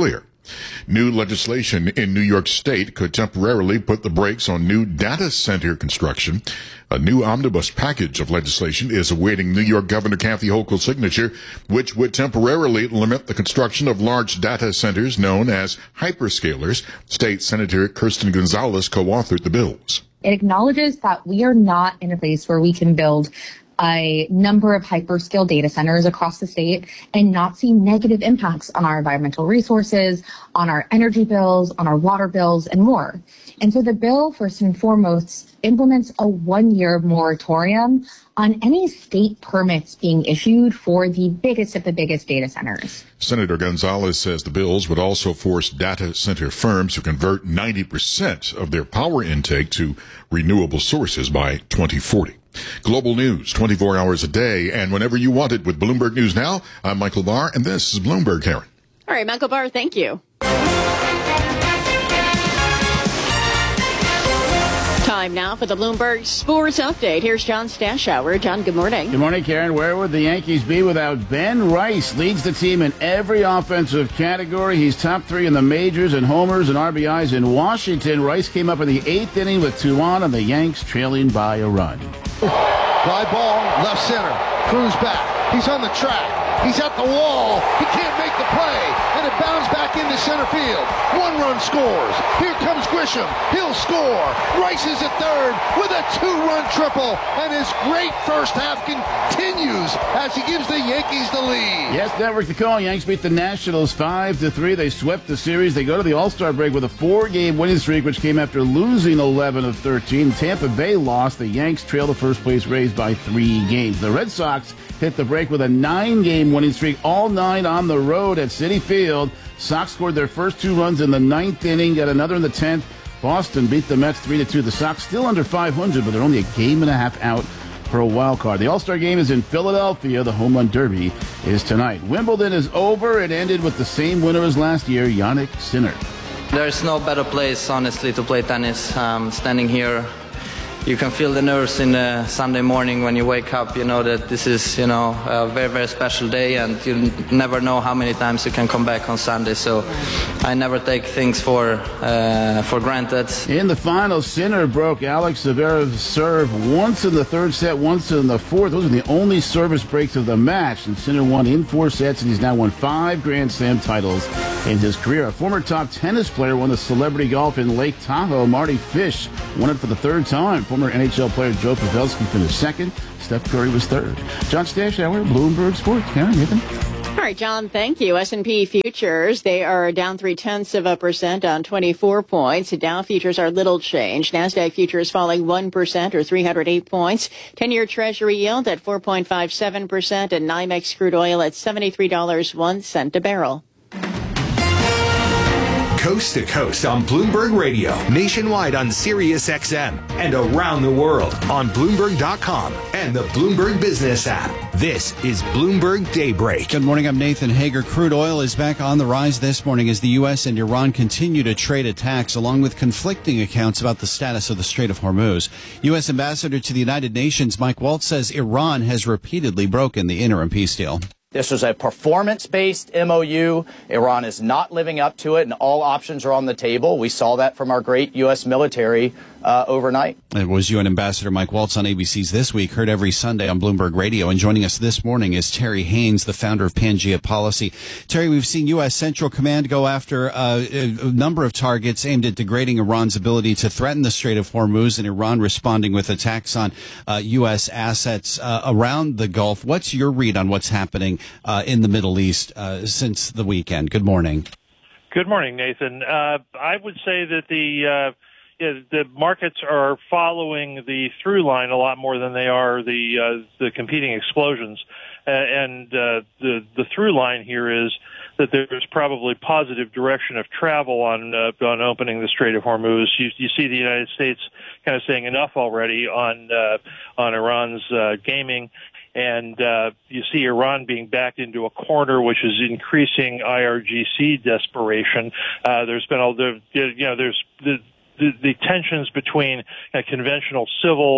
New legislation in New York State could temporarily put the brakes on new data center construction. A new omnibus package of legislation is awaiting New York Governor Kathy Hochul's signature, which would temporarily limit the construction of large data centers known as hyperscalers. State Senator Kirsten Gonzalez co-authored the bills. It acknowledges that we are not in a place where we can build a number of hyperscale data centers across the state and not see negative impacts on our environmental resources, on our energy bills, on our water bills, and more. And so the bill, first and foremost, implements a 1-year moratorium on any state permits being issued for the biggest of the biggest data centers. Senator Gonzalez says the bills would also force data center firms to convert 90% of their power intake to renewable sources by 2040. Global news 24 hours a day and whenever you want it with Bloomberg News Now. I'm Michael Barr, and this is Bloomberg, Karen. All right, Michael Barr, thank you. Time now for the Bloomberg Sports Update. Here's John Stashower. John, good morning. Good morning, Karen. Where would the Yankees be without Ben Rice? Leads the team in every offensive category. He's top 3 in the majors in homers and RBIs in Washington. Rice came up in the 8th inning with 2 on, and the Yanks trailing by a run. Fly ball, left center. Cruz back. He's on the track. He's at the wall. He can't make the play. And it bounds back into center field. 1 run scores. Here comes Grisham. He'll score. Rice is at third with a 2-run triple. And his great first half continues as he gives the Yankees the lead. Yes, Network the call. Yanks beat the Nationals 5-3. They swept the series. They go to the All-Star break with a 4-game winning streak, which came after losing 11 of 13. Tampa Bay lost. The Yanks trail the first-place Rays by 3 games. The Red Sox hit the break with a 9-game winning streak, all 9 on the road at Citi Field. Sox scored their first 2 runs in the 9th inning, got another in the 10th. Boston beat the Mets 3-2. The Sox still under 500, but they're only a game and a half out for a wild card. The All-Star game is in Philadelphia. The home run derby is tonight. Wimbledon is over. It ended with the same winner as last year, Jannik Sinner. There's no better place, honestly, to play tennis. Standing here, you can feel the nerves in the Sunday morning when you wake up. You know that this is, a very, very special day, and you never know how many times you can come back on Sunday. So I never take things for granted. In the final, Sinner broke Alex Zverev's serve once in the 3rd set, once in the 4th. Those are the only service breaks of the match. And Sinner won in 4 sets, and he's now won 5 Grand Slam titles in his career. A former top tennis player won the Celebrity Golf in Lake Tahoe. Marty Fish won it for the 3rd time. Former NHL player Joe Pavelski finished 2nd. Steph Curry was 3rd. John Stashower, Bloomberg Sports. Karen, Nathan. All right, John, thank you. S&P futures, they are down 0.3% on 24 points. Dow futures are little change. NASDAQ futures falling 1% or 308 points. 10-year Treasury yield at 4.57% and NYMEX crude oil at $73.01 a barrel. Coast to coast on Bloomberg Radio, nationwide on Sirius XM, and around the world on Bloomberg.com and the Bloomberg Business app. This is Bloomberg Daybreak. Good morning, I'm Nathan Hager. Crude oil is back on the rise this morning as the U.S. and Iran continue to trade attacks, along with conflicting accounts about the status of the Strait of Hormuz. U.S. Ambassador to the United Nations Mike Waltz says Iran has repeatedly broken the interim peace deal. This was a performance-based MOU. Iran is not living up to it, and all options are on the table. We saw that from our great U.S. military overnight. It was UN Ambassador Mike Waltz on ABC's This Week, heard every Sunday on Bloomberg Radio. And joining us this morning is Terry Haynes, the founder of Pangea Policy. Terry, we've seen U.S. Central Command go after a number of targets aimed at degrading Iran's ability to threaten the Strait of Hormuz, and Iran responding with attacks on U.S. assets around the Gulf. What's your read on what's happening in the Middle East since the weekend? Good morning. Good morning, Nathan. I would say that the markets are following the through line a lot more than they are the competing explosions. And the through line here is that there's probably positive direction of travel on opening the Strait of Hormuz. You see the United States kind of saying enough already on Iran's gaming. And you see Iran being backed into a corner, which is increasing IRGC desperation. There's been the tensions between conventional civil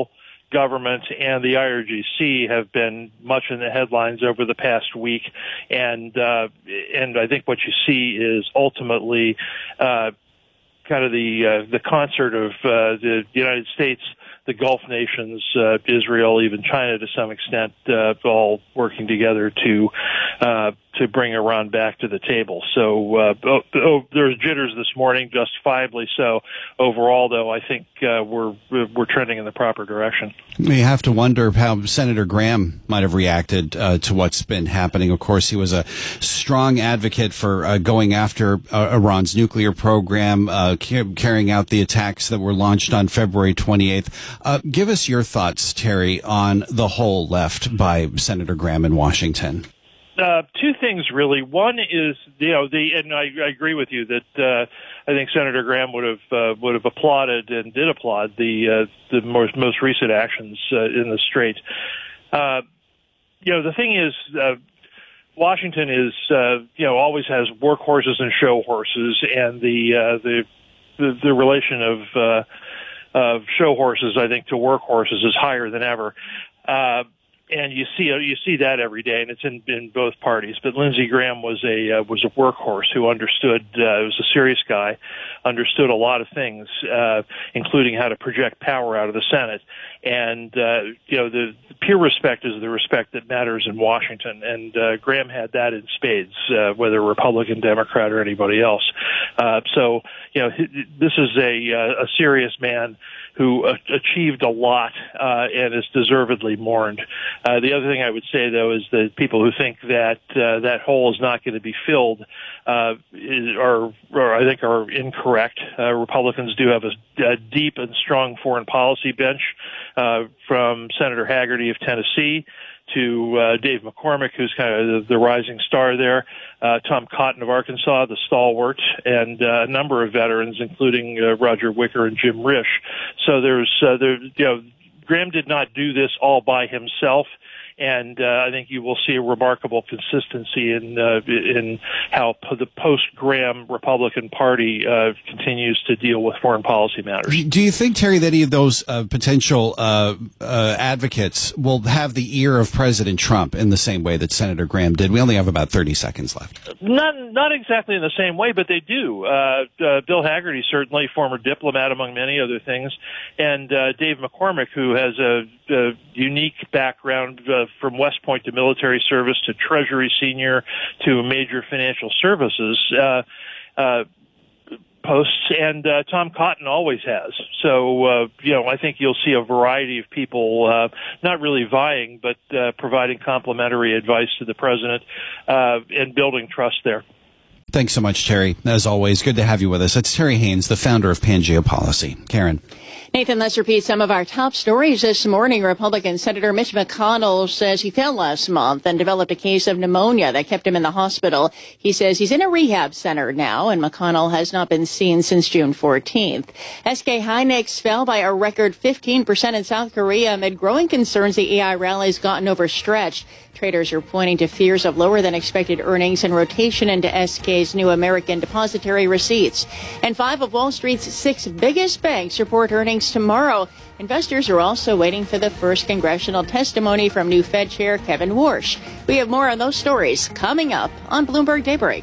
government and the IRGC have been much in the headlines over the past week, and I think what you see is ultimately kind of the concert of the United States, the Gulf nations, Israel, even China to some extent, all working together to bring Iran back to the table. So there's jitters this morning, justifiably so. Overall, though, I think we're trending in the proper direction. We have to wonder how Senator Graham might have reacted to what's been happening. Of course, he was a strong advocate for going after Iran's nuclear program, carrying out the attacks that were launched on February 28th. Give us your thoughts, Terry, on the whole left by Senator Graham in Washington. Two things, really. One is, and I agree with you that I think Senator Graham would have applauded and did applaud the most recent actions in the Strait. The thing is, Washington is always has workhorses and show horses, and the relation of show horses, I think, to workhorses is higher than ever. And you see that every day, and it's in both parties. But Lindsey Graham was a workhorse who understood. Was a serious guy, understood a lot of things, including how to project power out of the Senate. And the peer respect is the respect that matters in Washington. And Graham had that in spades, whether Republican, Democrat, or anybody else. So this is a serious man who achieved a lot and is deservedly mourned. The other thing I would say, though, is that people who think that that hole is not going to be filled are incorrect. Republicans do have a deep and strong foreign policy bench, from Senator Hagerty of Tennessee to Dave McCormick, who's kind of the rising star there, Tom Cotton of Arkansas, the stalwart, and a number of veterans, including Roger Wicker and Jim Risch. So Graham did not do this all by himself. And I think you will see a remarkable consistency in how the post-Graham Republican Party continues to deal with foreign policy matters. Do you think, Terry, that any of those potential advocates will have the ear of President Trump in the same way that Senator Graham did? We only have about 30 seconds left. Not exactly in the same way, but they do. Bill Hagerty, certainly, former diplomat, among many other things, and Dave McCormick, who has a unique background from West Point to military service to Treasury senior to major financial services posts, and Tom Cotton always has. So, I think you'll see a variety of people not really vying, but providing complimentary advice to the president and building trust there. Thanks so much, Terry. As always, good to have you with us. That's Terry Haynes, the founder of Pangeo Policy. Karen. Nathan, let's repeat some of our top stories this morning. Republican Senator Mitch McConnell says he fell last month and developed a case of pneumonia that kept him in the hospital. He says he's in a rehab center now, and McConnell has not been seen since June 14th. SK Hynix fell by a record 15% in South Korea amid growing concerns the AI rally's gotten overstretched. Traders are pointing to fears of lower than expected earnings and rotation into SK's new American depository receipts. And 5 of Wall Street's 6 biggest banks report earnings tomorrow. Investors are also waiting for the first congressional testimony from new Fed Chair Kevin Warsh. We have more on those stories coming up on Bloomberg Daybreak.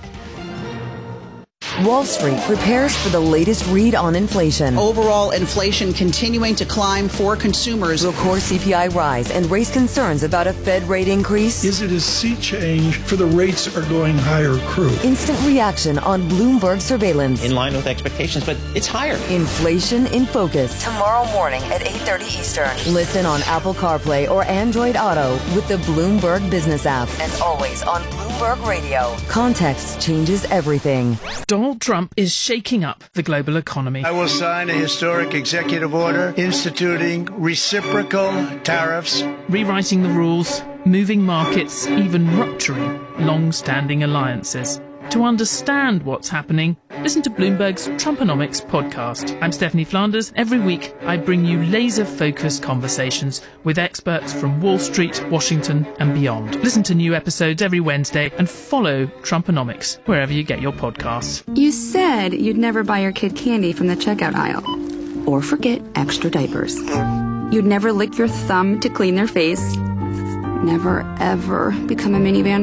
Wall Street prepares for the latest read on inflation. Overall inflation continuing to climb for consumers. Will core CPI rise and raise concerns about a Fed rate increase? Is it a sea change for the rates are going higher crew? Instant reaction on Bloomberg surveillance. In line with expectations, but it's higher. Inflation in focus. Tomorrow morning at 8:30 Eastern. Listen on Apple CarPlay or Android Auto with the Bloomberg Business app. And always on Bloomberg Radio. Context changes everything. Donald Trump is shaking up the global economy. I will sign a historic executive order instituting reciprocal tariffs, rewriting the rules, moving markets, even rupturing long-standing alliances. To understand what's happening, listen to Bloomberg's Trumponomics podcast. I'm Stephanie Flanders. Every week, I bring you laser-focused conversations with experts from Wall Street, Washington, and beyond. Listen to new episodes every Wednesday and follow Trumponomics wherever you get your podcasts. You said you'd never buy your kid candy from the checkout aisle or forget extra diapers. You'd never lick your thumb to clean their face. Never, ever become a minivan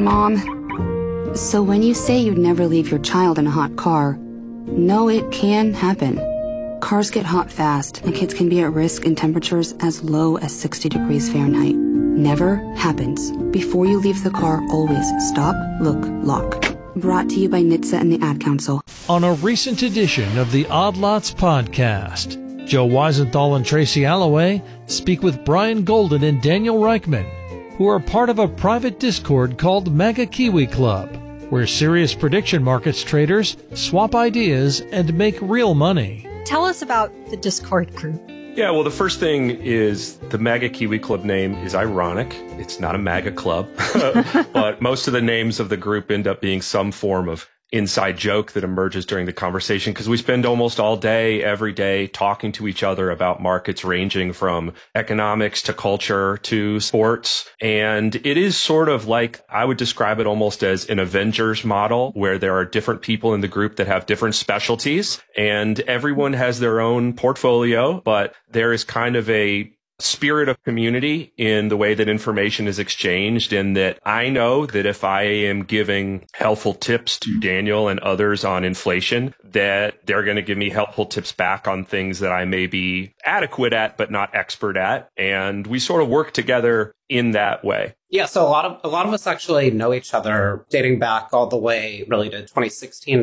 mom. So when you say you'd never leave your child in a hot car, no, it can happen. Cars get hot fast, and kids can be at risk in temperatures as low as 60 degrees Fahrenheit. Never happens. Before you leave the car, always stop, look, lock. Brought to you by NHTSA and the Ad Council. On a recent edition of the Odd Lots podcast, Joe Weisenthal and Tracy Alloway speak with Brian Golden and Daniel Reichman, who are part of a private Discord called Mega Kiwi Club, where serious prediction markets traders swap ideas and make real money. Tell us about the Discord group. Yeah, well, the first thing is the MAGA Kiwi Club name is ironic. It's not a MAGA club, but most of the names of the group end up being some form of inside joke that emerges during the conversation, because we spend almost all day, every day, talking to each other about markets ranging from economics to culture to sports. And it is sort of like, I would describe it almost as an Avengers model, where there are different people in the group that have different specialties, and everyone has their own portfolio, but there is kind of a spirit of community in the way that information is exchanged, and that I know that if I am giving helpful tips to Daniel and others on inflation, that they're going to give me helpful tips back on things that I may be adequate at, but not expert at. And we sort of work together in that way. Yeah, so a lot of us actually know each other dating back all the way really to 2016,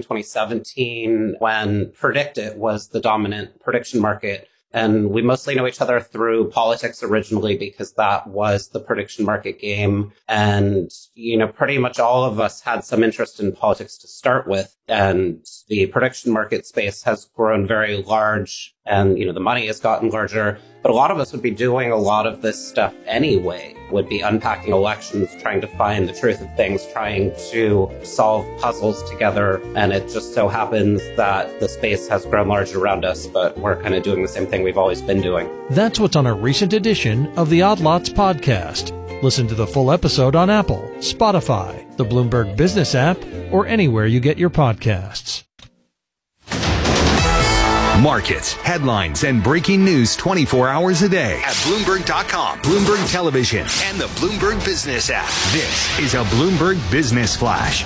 2017, when PredictIt was the dominant prediction market. And we mostly know each other through politics originally, because that was the prediction market game. And, pretty much all of us had some interest in politics to start with. And the prediction market space has grown very large, and, the money has gotten larger. But a lot of us would be doing a lot of this stuff anyway, would be unpacking elections, trying to find the truth of things, trying to solve puzzles together. And it just so happens that the space has grown larger around us, but we're kind of doing the same thing we've always been doing. That's what's on a recent edition of the Odd Lots podcast. Listen to the full episode on Apple, Spotify, the Bloomberg Business app, or anywhere you get your podcasts. Markets, headlines, and breaking news 24 hours a day at Bloomberg.com, Bloomberg Television, and the Bloomberg Business app. This is a Bloomberg Business Flash.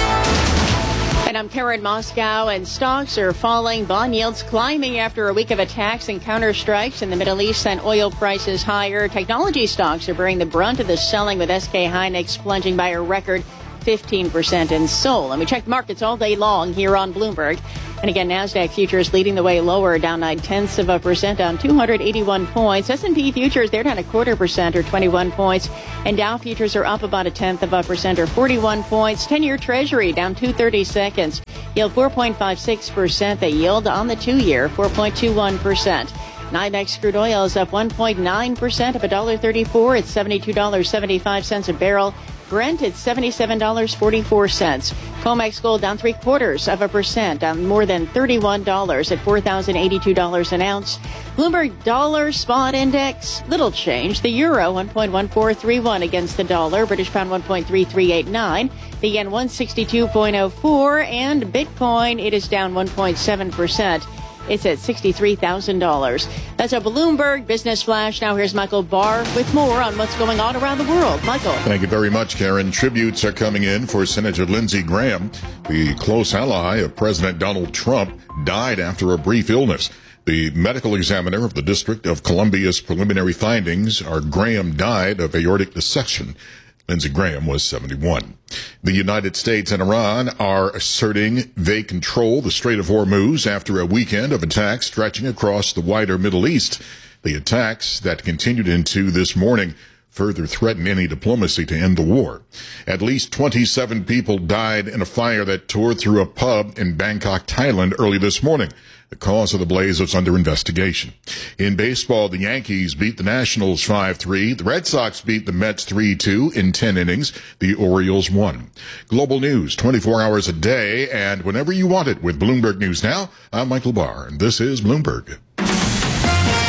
And I'm Karen Moscow, and stocks are falling. Bond yields climbing after a week of attacks and counterstrikes in the Middle East sent oil prices higher. Technology stocks are bearing the brunt of the selling, with SK Hynix plunging by a record 15% in Seoul. And we check markets all day long here on Bloomberg. And again, NASDAQ futures leading the way lower, down 0.9%, down 281 points. S&P futures, they're down 0.25% or 21 points. And Dow futures are up about 0.1% or 41 points. 10-year Treasury down 2/32. Yield 4.56%. The yield on the 2-year, 4.21%. NYMEX crude oil is up 1.9%, up $1.34. It's $72.75 a barrel. Brent at $77.44. COMEX gold down 0.75%, down more than $31 at $4,082 an ounce. Bloomberg dollar spot index, little change. The euro 1.1431 against the dollar. British pound 1.3389. The yen 162.04, and Bitcoin, it is down 1.7%. It's at $63,000. That's a Bloomberg Business Flash. Now here's Michael Barr with more on what's going on around the world. Michael. Thank you very much, Karen. Tributes are coming in for Senator Lindsey Graham. The close ally of President Donald Trump died after a brief illness. The medical examiner of the District of Columbia's preliminary findings are Graham died of aortic dissection. Lindsey Graham was 71. The United States and Iran are asserting they control the Strait of Hormuz after a weekend of attacks stretching across the wider Middle East. The attacks that continued into this morning further threaten any diplomacy to end the war. At least 27 people died in a fire that tore through a pub in Bangkok, Thailand early this morning. The cause of the blaze is under investigation. In baseball, the Yankees beat the Nationals 5-3. The Red Sox beat the Mets 3-2 in 10 innings. The Orioles won. Global news 24 hours a day and whenever you want it with Bloomberg News Now. I'm Michael Barr, and this is Bloomberg.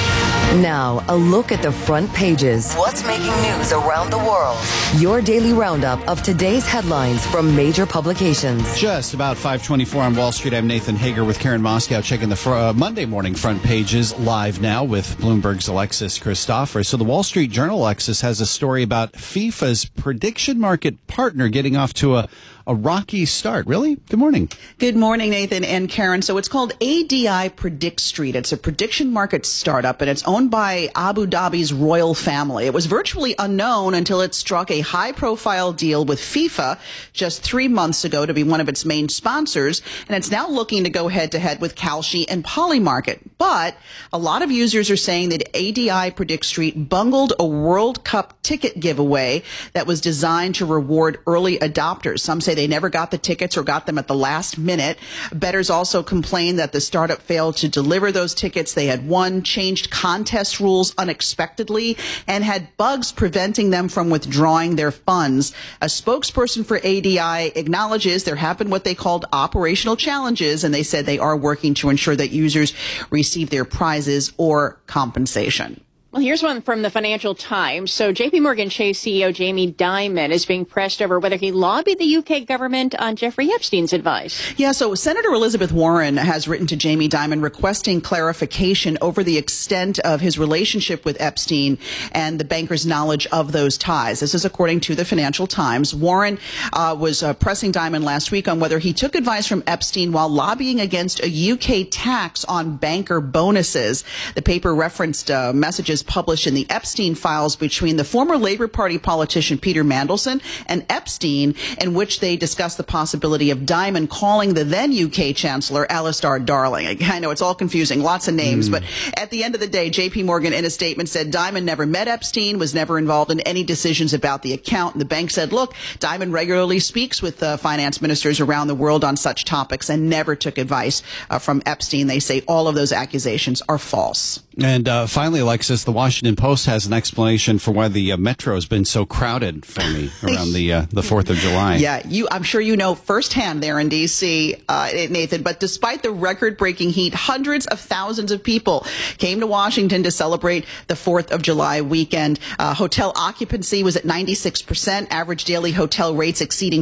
Now, a look at the front pages. What's making news around the world? Your daily roundup of today's headlines from major publications. Just about 5:24 on Wall Street. I'm Nathan Hager with Karen Moscow checking the Monday morning front pages live now with Bloomberg's Alexis Christopher. So the Wall Street Journal, Alexis, has a story about FIFA's prediction market partner getting off to a rocky start. Really? Good morning. Good morning, Nathan and Karen. So it's called ADI Predict Street. It's a prediction market startup, and it's owned by Abu Dhabi's royal family. It was virtually unknown until it struck a high-profile deal with FIFA just 3 months ago to be one of its main sponsors, and it's now looking to go head-to-head with Kalshi and Polymarket. But a lot of users are saying that ADI Predict Street bungled a World Cup ticket giveaway that was designed to reward early adopters. Some say they never got the tickets or got them at the last minute. Bettors also complained that the startup failed to deliver those tickets they had won, changed contest rules unexpectedly, and had bugs preventing them from withdrawing their funds. A spokesperson for ADI acknowledges there have been what they called operational challenges, and they said they are working to ensure that users receive their prizes or compensation. Well, here's one from the Financial Times. So JP Morgan Chase CEO Jamie Dimon is being pressed over whether he lobbied the UK government on Jeffrey Epstein's advice. Yeah, so Senator Elizabeth Warren has written to Jamie Dimon requesting clarification over the extent of his relationship with Epstein and the banker's knowledge of those ties. This is according to the Financial Times. Warren was pressing Dimon last week on whether he took advice from Epstein while lobbying against a UK tax on banker bonuses. The paper referenced messages published in the Epstein files between the former Labour Party politician Peter Mandelson and Epstein, in which they discussed the possibility of Dimon calling the then UK Chancellor Alistair Darling. I know it's all confusing, lots of names, but at the end of the day, JP Morgan in a statement said Dimon never met Epstein, was never involved in any decisions about the account. And the bank said, look, Dimon regularly speaks with finance ministers around the world on such topics and never took advice from Epstein. They say all of those accusations are false. And finally, Alexis, the Washington Post has an explanation for why the metro has been so crowded for me around the 4th of July. Yeah, I'm sure you know firsthand there in D.C., Nathan, but despite the record-breaking heat, hundreds of thousands of people came to Washington to celebrate the 4th of July weekend. Hotel occupancy was at 96%, average daily hotel rates exceeding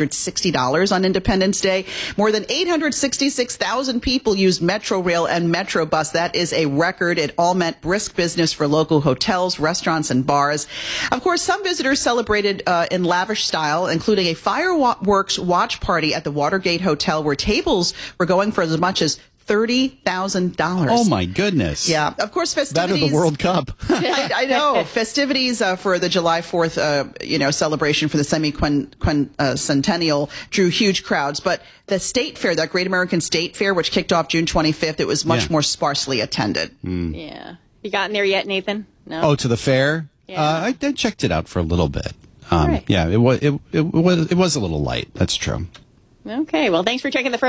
$460 on Independence Day. More than 866,000 people used Metro Rail and Metro Bus. That is a record. It all meant brisk business for local hotels, restaurants, and bars. Of course, some visitors celebrated in lavish style, including a fireworks watch party at the Watergate Hotel where tables were going for as much as $30,000. Oh, my goodness. Yeah. Of course, festivities. That or the World Cup. I know. Festivities for the July 4th, celebration for the semi-centennial drew huge crowds. But the State Fair, that Great American State Fair, which kicked off June 25th, it was much more sparsely attended. Yeah. You gotten there yet, Nathan? No. Oh, to the fair? Yeah. I checked it out for a little bit. Right. Yeah, it was a little light. That's true. Okay. Well, thanks for checking the front.